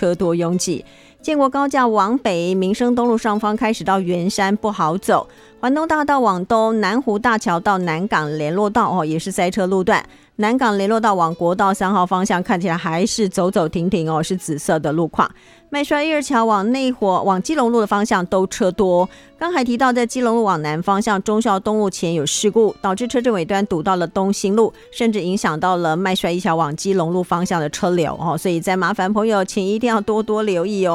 车多拥挤。建国高架往北，民生东路上方开始到圆山不好走，环东大道往东，南湖大桥到南港联络道也是塞车路段。南港联络道往国道3号方向看起来还是走走停停是紫色的路况。麦帅1、2桥往内火往基隆路的方向都车多。刚还提到在基隆路往南方向忠孝东路前有事故，导致车阵尾端堵到了东兴路，甚至影响到了麦帅1桥往基隆路方向的车流所以再麻烦朋友请一定要多多留意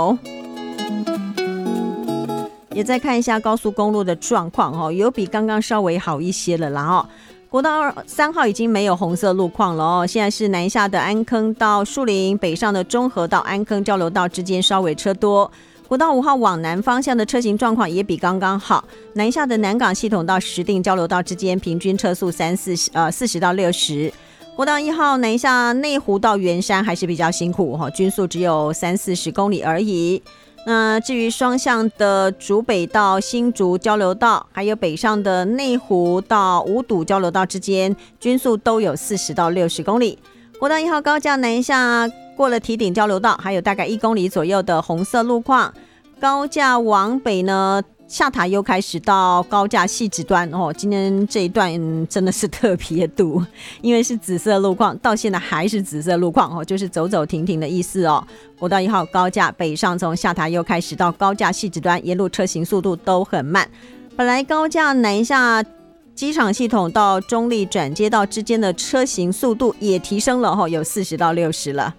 也再看一下高速公路的状况有比刚刚稍微好一些了啦国道3号已经没有红色路况了现在是南下的安坑到树林，北上的中和到安坑交流道之间稍微车多。国道5号往南方向的车型状况也比刚刚好，南下的南港系统到石碇交流道之间平均车速40到60。国道1号南下内湖到圆山还是比较辛苦均速只有30-40公里而已。那至于双向的竹北到新竹交流道，还有北上的内湖到五堵交流道之间，均速都有40到60公里。国道1号高架南下过了堤顶交流道，还有大概1公里左右的红色路况。高架往北呢，下塔又开始到高架汐止端今天这一段真的是特别堵，因为是紫色路况，到现在还是紫色路况就是走走停停的意思国道1号高架北上从下塔又开始到高架汐止端，沿路车行速度都很慢。本来高架南下机场系统到中立转接道之间的车行速度也提升了有40到60了。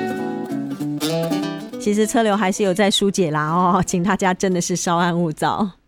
其实车流还是有在疏解啦请大家真的是稍安勿躁。